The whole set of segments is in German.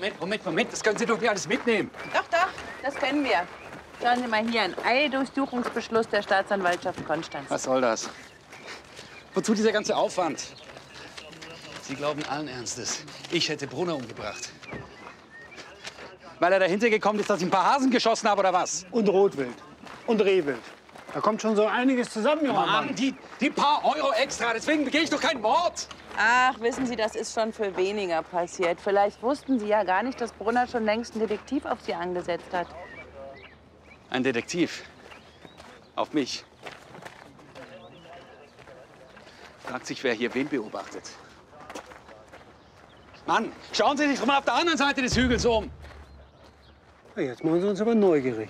Moment. Das können Sie doch nicht alles mitnehmen. Doch, das können wir. Schauen Sie mal hier, ein Eildurchsuchungsbeschluss der Staatsanwaltschaft Konstanz. Was soll das? Wozu dieser ganze Aufwand? Sie glauben allen Ernstes, ich hätte Brunner umgebracht. Weil er dahinter gekommen ist, dass ich ein paar Hasen geschossen habe, oder was? Und Rotwild. Und Rehwild. Da kommt schon so einiges zusammen, junger Mann. Mann, die paar Euro extra, deswegen begehe ich doch keinen Mord. Ach, wissen Sie, das ist schon für weniger passiert. Vielleicht wussten Sie ja gar nicht, dass Brunner schon längst einen Detektiv auf Sie angesetzt hat. Ein Detektiv? Auf mich? Fragt sich, wer hier wen beobachtet. Mann, schauen Sie sich doch mal auf der anderen Seite des Hügels um. Ja, jetzt machen Sie uns aber neugierig.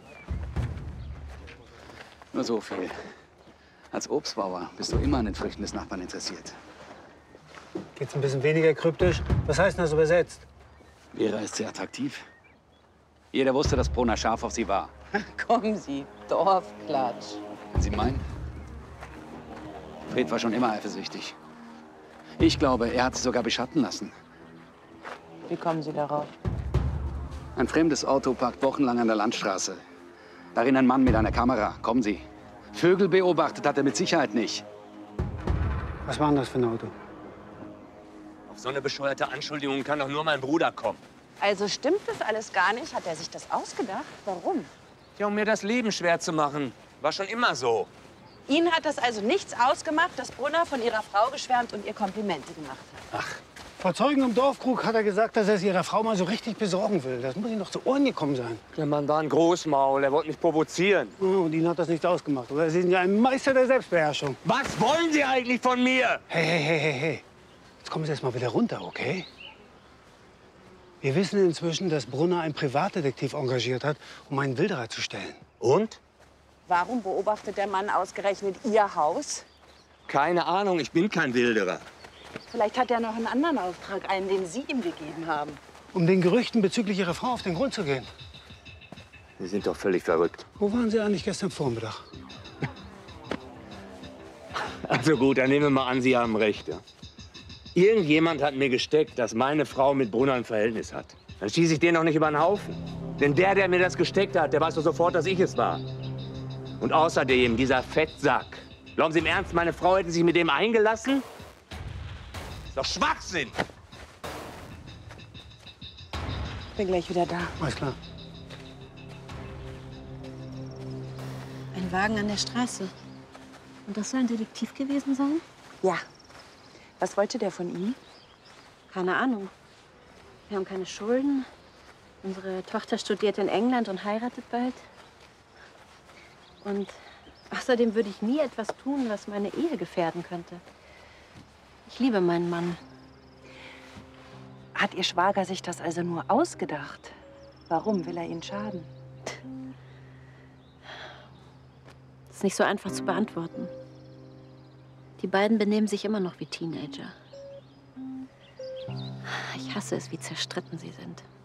Nur so viel. Als Obstbauer bist du immer an den Früchten des Nachbarn interessiert. Geht's ein bisschen weniger kryptisch? Was heißt denn das übersetzt? Vera ist sehr attraktiv. Jeder wusste, dass Brunner scharf auf sie war. Kommen Sie, Dorfklatsch. Wenn Sie meinen? Fred war schon immer eifersüchtig. Ich glaube, er hat sie sogar beschatten lassen. Wie kommen Sie darauf? Ein fremdes Auto parkt wochenlang an der Landstraße. Darin ein Mann mit einer Kamera. Kommen Sie. Vögel beobachtet hat er mit Sicherheit nicht. Was war denn das für ein Auto? Auf so eine bescheuerte Anschuldigung kann doch nur mein Bruder kommen. Also stimmt das alles gar nicht? Hat er sich das ausgedacht? Warum? Ja, um mir das Leben schwer zu machen. War schon immer so. Ihnen hat das also nichts ausgemacht, dass Brunner von Ihrer Frau geschwärmt und ihr Komplimente gemacht hat? Vor Zeugen im Dorfkrug hat er gesagt, dass er es ihrer Frau mal so richtig besorgen will. Das muss ihm doch zu Ohren gekommen sein. Der Mann war ein Großmaul, er wollte mich provozieren. Ja, und Ihnen hat das nichts ausgemacht. Oder Sie sind ja ein Meister der Selbstbeherrschung. Was wollen Sie eigentlich von mir? Hey. Jetzt kommen Sie erst mal wieder runter, okay? Wir wissen inzwischen, dass Brunner einen Privatdetektiv engagiert hat, um einen Wilderer zu stellen. Und? Warum beobachtet der Mann ausgerechnet Ihr Haus? Keine Ahnung, ich bin kein Wilderer. Vielleicht hat er noch einen anderen Auftrag, einen, den Sie ihm gegeben haben. Um den Gerüchten bezüglich Ihrer Frau auf den Grund zu gehen. Sie sind doch völlig verrückt. Wo waren Sie eigentlich gestern Vormittag? Also gut, dann nehmen wir mal an, Sie haben recht. Ja. Irgendjemand hat mir gesteckt, dass meine Frau mit Brunner ein Verhältnis hat. Dann schieße ich den doch nicht über den Haufen. Denn der mir das gesteckt hat, der weiß doch sofort, dass ich es war. Und außerdem, dieser Fettsack. Glauben Sie im Ernst, meine Frau hätte sich mit dem eingelassen? Ist doch Schwachsinn! Ich bin gleich wieder da. Alles klar. Ein Wagen an der Straße. Und das soll ein Detektiv gewesen sein? Ja. Was wollte der von Ihnen? Keine Ahnung. Wir haben keine Schulden. Unsere Tochter studiert in England und heiratet bald. Und außerdem würde ich nie etwas tun, was meine Ehe gefährden könnte. Ich liebe meinen Mann. Hat Ihr Schwager sich das also nur ausgedacht? Warum will er Ihnen schaden? Das ist nicht so einfach zu beantworten. Die beiden benehmen sich immer noch wie Teenager. Ich hasse es, wie zerstritten sie sind.